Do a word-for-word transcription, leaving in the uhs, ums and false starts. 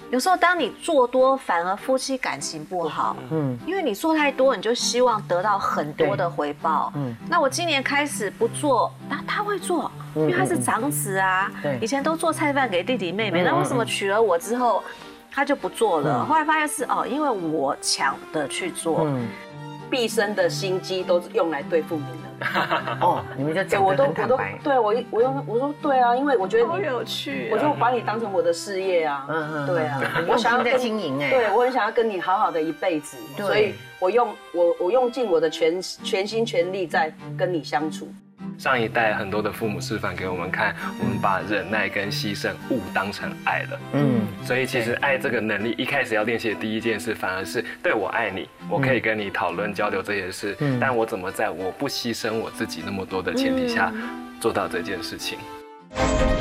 有时候当你做多，反而夫妻感情不好。嗯，因为你做太多，你就希望得到很多的回报。嗯，那我今年开始不做，那他会做，因为他是长子啊。对，以前都做菜饭给弟弟妹妹，那为什么娶了我之后，他就不做了？后来发现是哦，因为我抢的去做。嗯， 毕生的心机都是用来对付你的。 哦，你们就讲得很坦白。 对我，我用我说对啊，因为我觉得你好有趣， 我就把你当成我的事业啊。嗯嗯，对啊， 我想要在经营哎， 对我很想要跟你好好的一辈子，所以我用我我用尽我的全全心全力在跟你相处。 上一代很多的父母示范给我们看，我们把忍耐跟牺牲误当成爱了。嗯，所以其实爱这个能力，一开始要练习的第一件事，反而是对我爱你，我可以跟你讨论交流这些事，但我怎么在我不牺牲我自己那么多的前提下做到这件事情。